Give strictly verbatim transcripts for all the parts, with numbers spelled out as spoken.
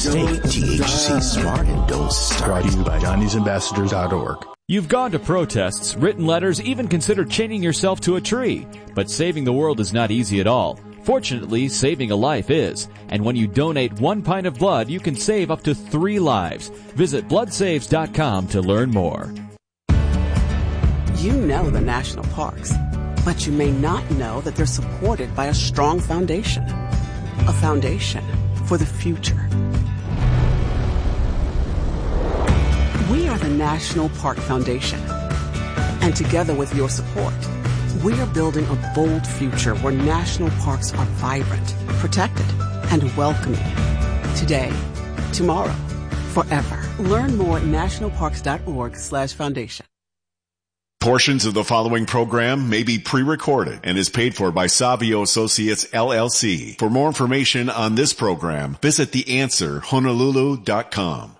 fake T H C smart and don't start. Brought to you by Johnny's Ambassadors dot org. You've gone to protests, written letters, even considered chaining yourself to a tree. But saving the world is not easy at all. Fortunately, saving a life is. And when you donate one pint of blood, you can save up to three lives. Visit blood saves dot com to learn more. You know the national parks, but you may not know that they're supported by a strong foundation. A foundation for the future. We are the National Park Foundation. And together with your support, we are building a bold future where national parks are vibrant, protected, and welcoming. Today, tomorrow, forever. Learn more at nationalparks.org slash foundation. Portions of the following program may be pre-recorded and is paid for by Savio Associates, L L C. For more information on this program, visit the answer honolulu dot com.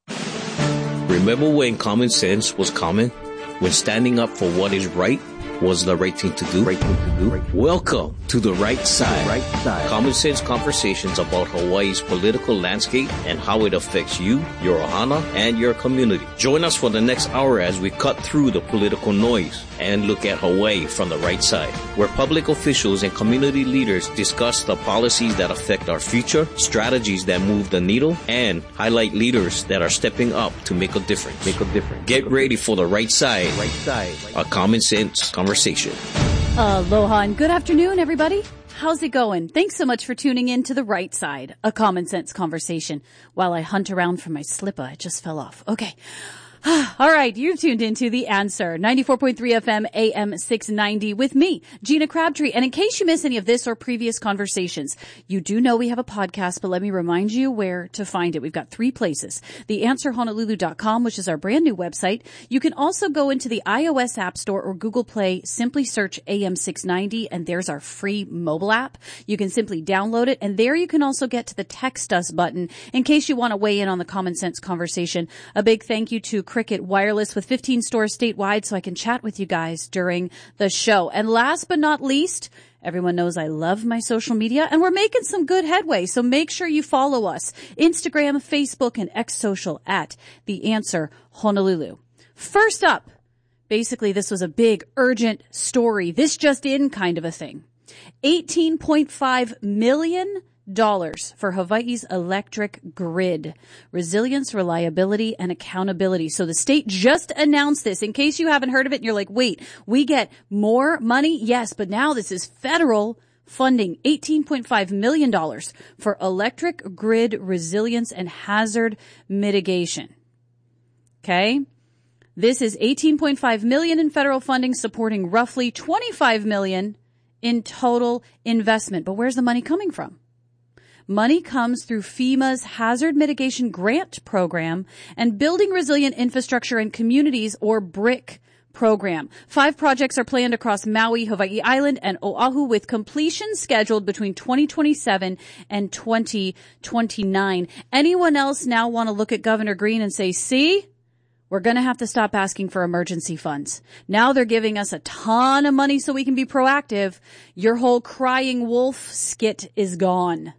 Remember when common sense was common? When standing up for what is right was the right thing to do? Right thing to do. Right. Welcome to The Right Side. Right Side. Common sense conversations about Hawaii's political landscape and how it affects you, your ohana, and your community. Join us for the next hour as we cut through the political noise and look at Hawaii from the right side, where public officials and community leaders discuss the policies that affect our future, strategies that move the needle, and highlight leaders that are stepping up to make a difference. Make a difference. Get ready for The Right Side. Right Side. A common sense conversation. Aloha and good afternoon, everybody. How's it going? Thanks so much for tuning in to The Right Side, a common sense conversation. While I hunt around for my slipper, it just fell off. Okay. All right, you've tuned into The Answer, ninety-four point three F M, A M six ninety, with me, Gina Crabtree. And in case you miss any of this or previous conversations, you do know we have a podcast, but let me remind you where to find it. We've got three places. the answer honolulu dot com, which is our brand new website. You can also go into the iOS App Store or Google Play, simply search A M six ninety, and there's our free mobile app. You can simply download it, and there you can also get to the Text Us button in case you want to weigh in on the common sense conversation. A big thank you to Cricket Wireless with fifteen stores statewide so I can chat with you guys during the show. And last but not least, everyone knows I love my social media and we're making some good headway. So make sure you follow us. Instagram, Facebook, and X Social at The Answer Honolulu. First up, basically this was a big urgent story. This just in kind of a thing. eighteen point five million dollars for Hawaii's electric grid. Resilience, reliability, and accountability. So the state just announced this. In case you haven't heard of it and you're like, wait, we get more money? Yes, but now this is federal funding. eighteen point five million dollars for electric grid resilience and hazard mitigation. Okay? This is eighteen point five million dollars in federal funding supporting roughly twenty-five million dollars in total investment. But where's the money coming from? Money comes through FEMA's Hazard Mitigation Grant Program and Building Resilient Infrastructure and Communities, or BRIC, program. Five projects are planned across Maui, Hawaii Island, and Oahu, with completion scheduled between twenty twenty-seven and twenty twenty-nine. Anyone else now want to look at Governor Green and say, see, we're going to have to stop asking for emergency funds. Now they're giving us a ton of money so we can be proactive. Your whole crying wolf skit is gone.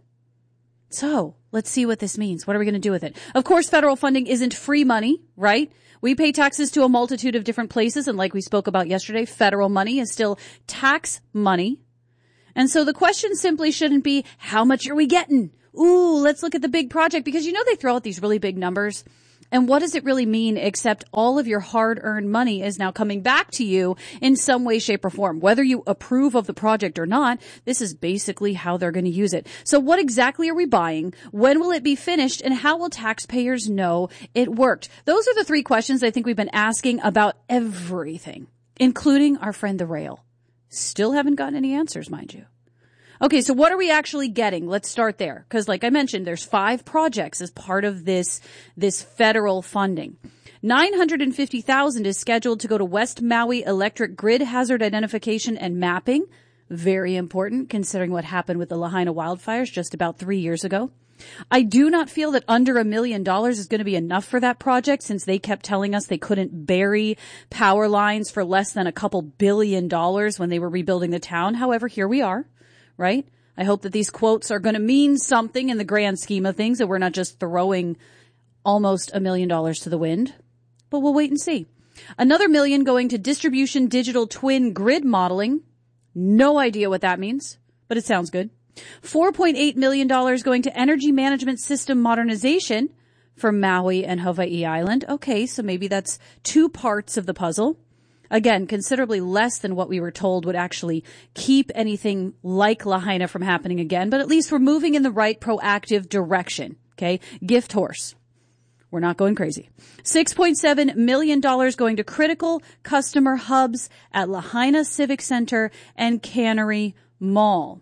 So let's see what this means. What are we going to do with it? Of course, federal funding isn't free money, right? We pay taxes to a multitude of different places. And like we spoke about yesterday, federal money is still tax money. And so the question simply shouldn't be, how much are we getting? Ooh, let's look at the big project, because you know they throw out these really big numbers. And what does it really mean except all of your hard-earned money is now coming back to you in some way, shape, or form? Whether you approve of the project or not, this is basically how they're going to use it. So what exactly are we buying? When will it be finished? And how will taxpayers know it worked? Those are the three questions I think we've been asking about everything, including our friend the rail. Still haven't gotten any answers, mind you. Okay, so what are we actually getting? Let's start there. Because like I mentioned, there's five projects as part of this, this federal funding. nine hundred fifty thousand dollars is scheduled to go to West Maui Electric Grid Hazard Identification and Mapping. Very important considering what happened with the Lahaina wildfires just about three years ago. I do not feel that under a million dollars is going to be enough for that project, since they kept telling us they couldn't bury power lines for less than a couple billion dollars when they were rebuilding the town. However, here we are. Right? I hope that these quotes are going to mean something in the grand scheme of things, that we're not just throwing almost a million dollars to the wind. But we'll wait and see. Another million going to distribution digital twin grid modeling. No idea what that means, but it sounds good. four point eight million dollars going to energy management system modernization for Maui and Hawaii Island. Okay, so maybe that's two parts of the puzzle. Again, considerably less than what we were told would actually keep anything like Lahaina from happening again, but at least we're moving in the right proactive direction. Okay, gift horse. We're not going crazy. six point seven million dollars going to critical customer hubs at Lahaina Civic Center and Cannery Mall.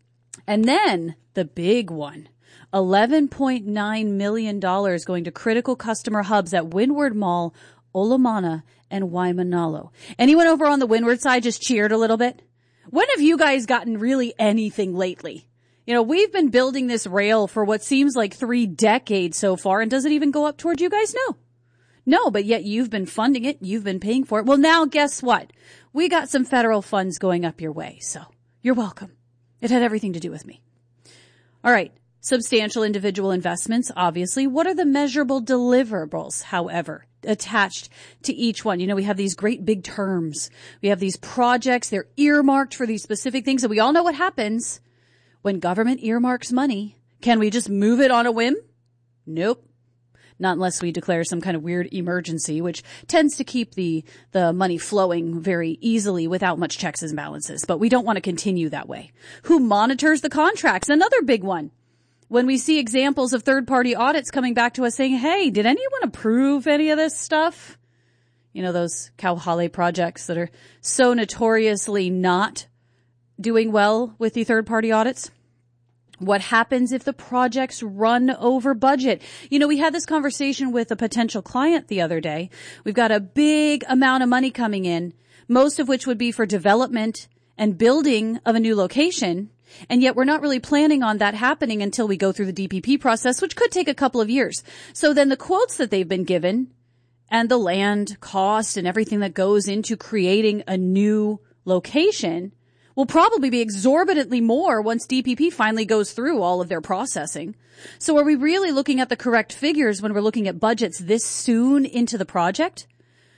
And then the big one, eleven point nine million dollars going to critical customer hubs at Windward Mall, Olomana, and Waimanalo. Anyone over on the Windward side just cheered a little bit? When have you guys gotten really anything lately? You know, we've been building this rail for what seems like three decades so far, and does it even go up toward you guys? No. No, but yet you've been funding it. You've been paying for it. Well, now guess what? We got some federal funds going up your way, so you're welcome. It had everything to do with me. All right. Substantial individual investments, obviously. What are the measurable deliverables, however, attached to each one? You know, we have these great big terms. We have these projects. They're earmarked for these specific things. And we all know what happens when government earmarks money. Can we just move it on a whim? Nope. Not unless we declare some kind of weird emergency, which tends to keep the, the money flowing very easily without much checks and balances. But we don't want to continue that way. Who monitors the contracts? Another big one. When we see examples of third-party audits coming back to us saying, hey, did anyone approve any of this stuff? You know, those Kauhale projects that are so notoriously not doing well with the third-party audits. What happens if the projects run over budget? You know, we had this conversation with a potential client the other day. We've got a big amount of money coming in, most of which would be for development and building of a new location. And yet we're not really planning on that happening until we go through the D P P process, which could take a couple of years. So then the quotes that they've been given and the land cost and everything that goes into creating a new location will probably be exorbitantly more once D P P finally goes through all of their processing. So are we really looking at the correct figures when we're looking at budgets this soon into the project?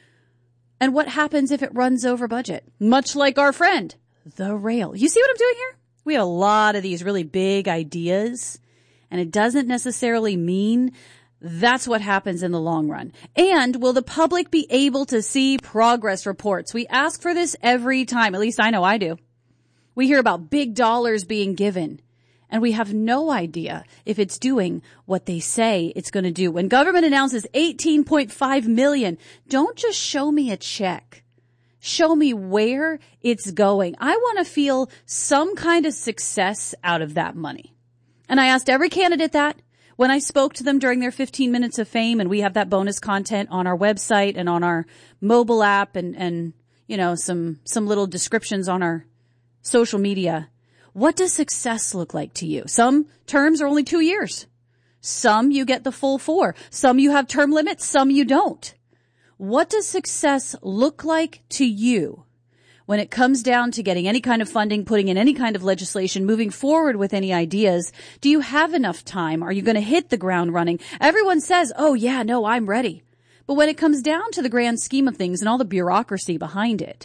And what happens if it runs over budget? Much like our friend, the rail. You see what I'm doing here? We have a lot of these really big ideas, and it doesn't necessarily mean that's what happens in the long run. And will the public be able to see progress reports? We ask for this every time. At least I know I do. We hear about big dollars being given, and we have no idea if it's doing what they say it's going to do. When government announces eighteen point five million dollars, don't just show me a check. Show me where it's going. I want to feel some kind of success out of that money. And I asked every candidate that when I spoke to them during their fifteen minutes of fame, and we have that bonus content on our website and on our mobile app and, and, you know, some, some little descriptions on our social media. What does success look like to you? Some terms are only two years. Some you get the full four. Some you have term limits. Some you don't. What does success look like to you when it comes down to getting any kind of funding, putting in any kind of legislation, moving forward with any ideas? Do you have enough time? Are you going to hit the ground running? Everyone says, oh, yeah, no, I'm ready. But when it comes down to the grand scheme of things and all the bureaucracy behind it,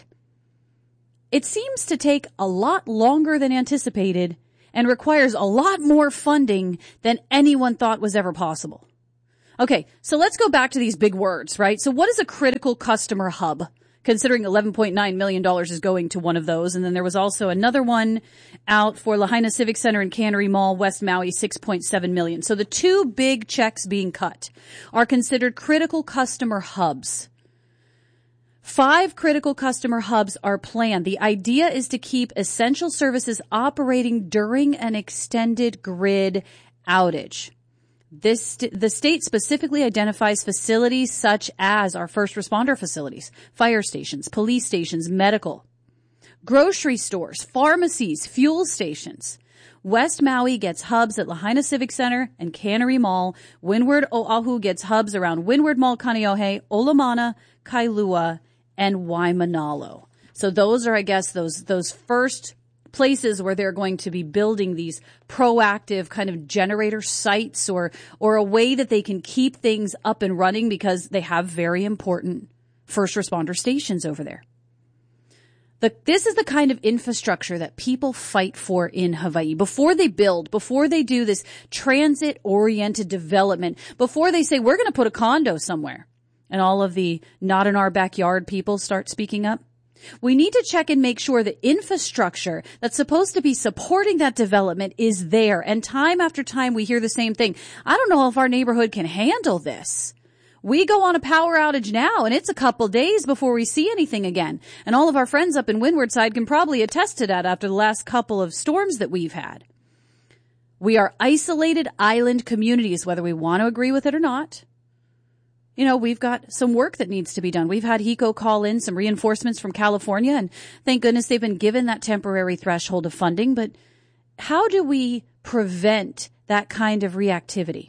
it seems to take a lot longer than anticipated and requires a lot more funding than anyone thought was ever possible. Okay, so let's go back to these big words, right? So what is a critical customer hub? Considering eleven point nine million dollars is going to one of those. And then there was also another one out for Lahaina Civic Center and Cannery Mall, West Maui, six point seven million dollars. So the two big checks being cut are considered critical customer hubs. Five critical customer hubs are planned. The idea is to keep essential services operating during an extended grid outage. This, the state specifically identifies facilities such as our first responder facilities, fire stations, police stations, medical, grocery stores, pharmacies, fuel stations. West Maui gets hubs at Lahaina Civic Center and Cannery Mall. Windward Oahu gets hubs around Windward Mall, Kaneohe, Olomana, Kailua, and Waimanalo. So those are, I guess, those those first places where they're going to be building these proactive kind of generator sites or, or a way that they can keep things up and running because they have very important first responder stations over there. The, this is the kind of infrastructure that people fight for in Hawaii. Before they build, before they do this transit-oriented development, before they say, we're going to put a condo somewhere, and all of the not in our backyard people start speaking up, we need to check and make sure the infrastructure that's supposed to be supporting that development is there. And time after time, we hear the same thing. I don't know if our neighborhood can handle this. We go on a power outage now, and it's a couple days before we see anything again. And all of our friends up in Windward Side can probably attest to that after the last couple of storms that we've had. We are isolated island communities, whether we want to agree with it or not. You know, we've got some work that needs to be done. We've had HECO call in some reinforcements from California, and thank goodness they've been given that temporary threshold of funding. But how do we prevent that kind of reactivity?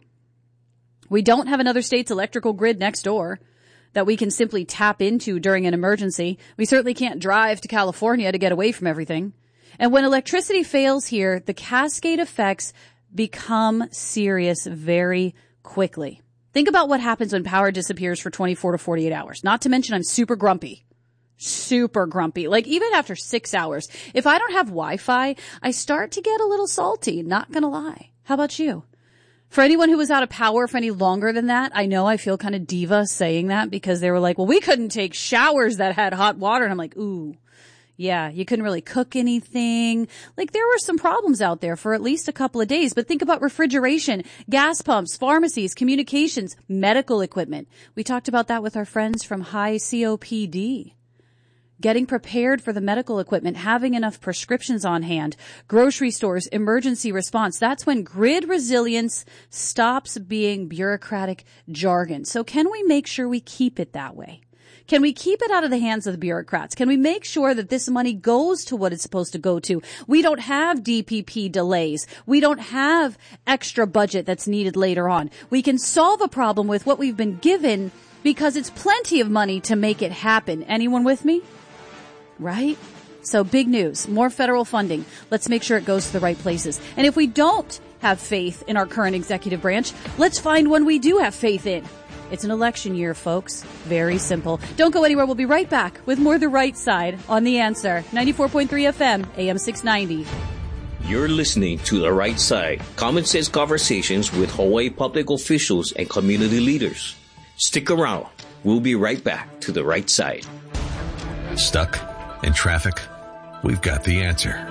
We don't have another state's electrical grid next door that we can simply tap into during an emergency. We certainly can't drive to California to get away from everything. And when electricity fails here, the cascade effects become serious very quickly. Think about what happens when power disappears for twenty-four to forty-eight hours. Not to mention I'm super grumpy. Super grumpy. Like even after six hours, if I don't have Wi-Fi, I start to get a little salty. Not gonna lie. How about you? For anyone who was out of power for any longer than that, I know I feel kind of diva saying that because they were like, well, we couldn't take showers that had hot water. And I'm like, ooh, yeah, you couldn't really cook anything. Like there were some problems out there for at least a couple of days. But think about refrigeration, gas pumps, pharmacies, communications, medical equipment. We talked about that with our friends from High C O P D. Getting prepared for the medical equipment, having enough prescriptions on hand, grocery stores, emergency response. That's when grid resilience stops being bureaucratic jargon. So can we make sure we keep it that way? Can we keep it out of the hands of the bureaucrats? Can we make sure that this money goes to what it's supposed to go to? We don't have D P P delays. We don't have extra budget that's needed later on. We can solve a problem with what we've been given because it's plenty of money to make it happen. Anyone with me? Right? So big news, more federal funding. Let's make sure it goes to the right places. And if we don't have faith in our current executive branch, let's find one we do have faith in. It's an election year, folks. Very simple. Don't go anywhere. We'll be right back with more The Right Side on The Answer. ninety-four point three F M, A M six ninety. You're listening to The Right Side, common sense conversations with Hawaii public officials and community leaders. Stick around. We'll be right back to The Right Side. Stuck in traffic? We've got the answer.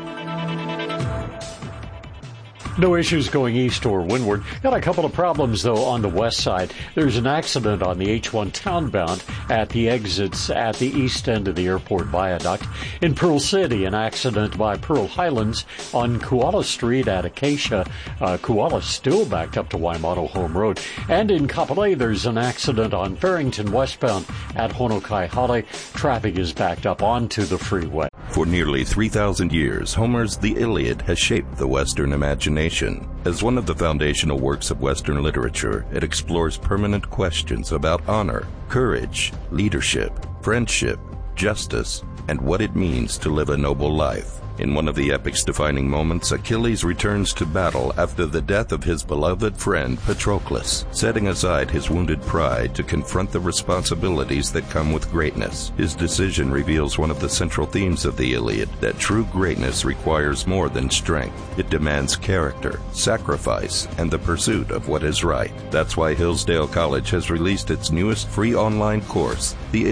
No issues going east or windward. Got a couple of problems, though, on the west side. There's an accident on the H one townbound at the exits at the east end of the airport viaduct. In Pearl City, an accident by Pearl Highlands on Koala Street at Acacia. Uh, Koala still backed up to Waimato Home Road. And in Kapolei, there's an accident on Farrington westbound at Honokai Hale. Traffic is backed up onto the freeway. For nearly three thousand years, Homer's The Iliad has shaped the Western imagination. As one of the foundational works of Western literature, it explores permanent questions about honor, courage, leadership, friendship, justice, and what it means to live a noble life. In one of the epic's defining moments, Achilles returns to battle after the death of his beloved friend Patroclus, setting aside his wounded pride to confront the responsibilities that come with greatness. His decision reveals one of the central themes of the Iliad, that true greatness requires more than strength. It demands character, sacrifice, and the pursuit of what is right. That's why Hillsdale College has released its newest free online course, The